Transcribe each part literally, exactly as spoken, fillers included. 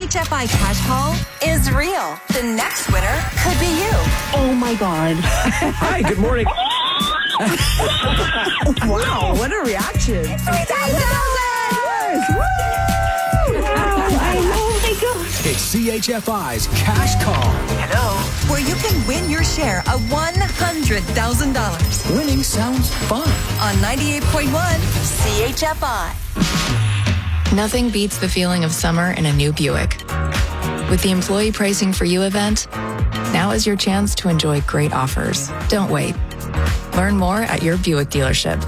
H F I Cash Call is real. The next winner could be you. Oh, my God. Hi, good morning. Wow, what a reaction. three thousand dollars! Woo! Oh, my God. It's C H F I's Cash Call. Hello. Where you can win your share of one hundred thousand dollars. Winning sounds fun. On ninety-eight point one C H F I. Nothing beats the feeling of summer in a new Buick. With the Employee Pricing for You event, now is your chance to enjoy great offers. Don't wait. Learn more at your Buick dealership.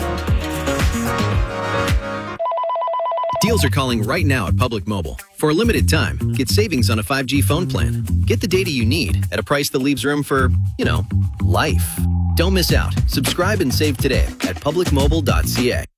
Deals are calling right now at Public Mobile. For a limited time, get savings on a five G phone plan. Get the data you need at a price that leaves room for, you know, life. Don't miss out. Subscribe and save today at public mobile dot c a.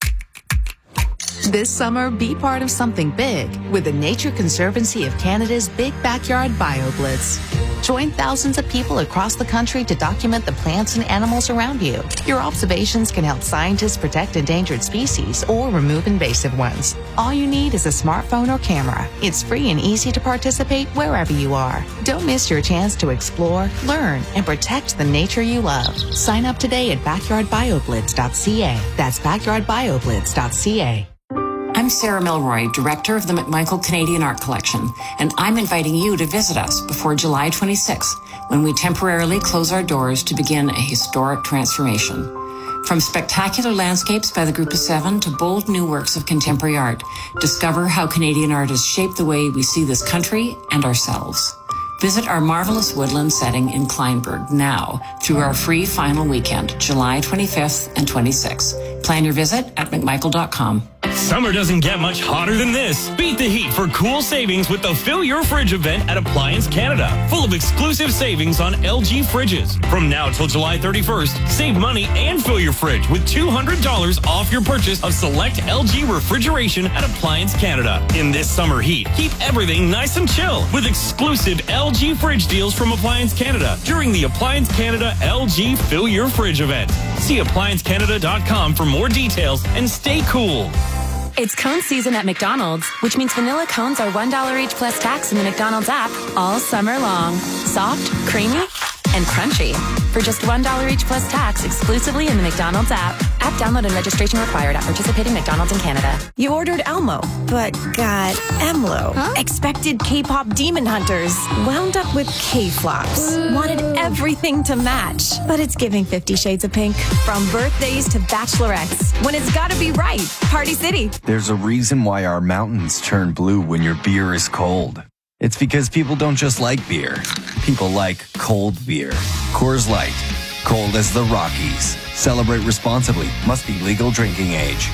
This summer, be part of something big with the Nature Conservancy of Canada's Big Backyard BioBlitz. Join thousands of people across the country to document the plants and animals around you. Your observations can help scientists protect endangered species or remove invasive ones. All you need is a smartphone or camera. It's free and easy to participate wherever you are. Don't miss your chance to explore, learn, and protect the nature you love. Sign up today at backyard bioblitz dot c a. That's backyard bioblitz dot c a. I'm Sarah Milroy, Director of the McMichael Canadian Art Collection, and I'm inviting you to visit us before July twenty-sixth, when we temporarily close our doors to begin a historic transformation. From spectacular landscapes by the Group of Seven to bold new works of contemporary art, discover how Canadian art has shaped the way we see this country and ourselves. Visit our marvelous woodland setting in Kleinburg now through our free final weekend, July twenty-fifth and twenty-sixth. Plan your visit at mcmichael dot com. Summer doesn't get much hotter than this. Beat the heat for cool savings with the Fill Your Fridge event at Appliance Canada. Full of exclusive savings on L G fridges. From now till July thirty-first, save money and fill your fridge with two hundred dollars off your purchase of select L G refrigeration at Appliance Canada. In this summer heat, keep everything nice and chill with exclusive L G fridge deals from Appliance Canada during the Appliance Canada L G Fill Your Fridge event. See appliance canada dot com for more details and stay cool. It's cone season at McDonald's, which means vanilla cones are one dollar each plus tax in the McDonald's app all summer long. Soft, creamy, and crunchy. For just one dollar each plus tax exclusively in the McDonald's app. App download and registration required at participating McDonald's in Canada. You ordered Elmo, but got Emlo. Huh? Expected K-pop demon hunters. Wound up with K-flops. Wanted everything to match. But it's giving Fifty Shades of Pink. From birthdays to bachelorettes. When it's gotta be right. Party City. There's a reason why our mountains turn blue when your beer is cold. It's because people don't just like beer. People like cold beer. Coors Light. Cold as the Rockies. Celebrate responsibly. Must be legal drinking age.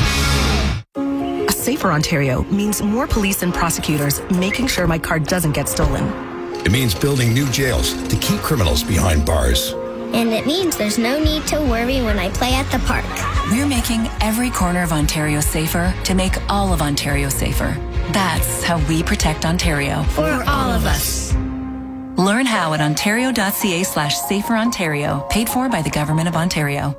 A safer Ontario means more police and prosecutors making sure my car doesn't get stolen. It means building new jails to keep criminals behind bars. And it means there's no need to worry when I play at the park. We're making every corner of Ontario safer to make all of Ontario safer. That's how we protect Ontario. For all of us. Learn how at ontario dot c a slash safer Ontario. Paid for by the Government of Ontario.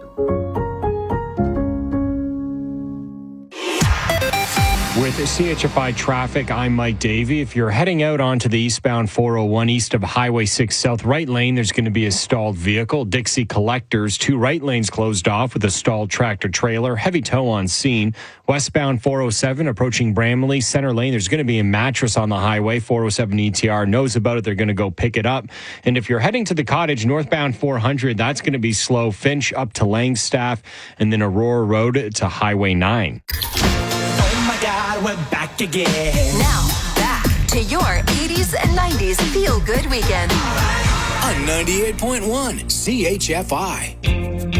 With C H F I traffic, I'm Mike Davey. If you're heading out onto the eastbound four oh one east of Highway six South right lane, there's going to be a stalled vehicle. Dixie Collectors, two right lanes closed off with a stalled tractor trailer. Heavy tow on scene. Westbound four oh seven approaching Bramley, center lane. There's going to be a mattress on the highway. four oh seven E T R knows about it. They're going to go pick it up. And if you're heading to the Cottage, northbound four hundred, that's going to be slow. Finch up to Langstaff and then Aurora Road to Highway nine. God, we're back again. Now, back to your eighties and nineties feel-good weekend. On ninety-eight point one C H F I.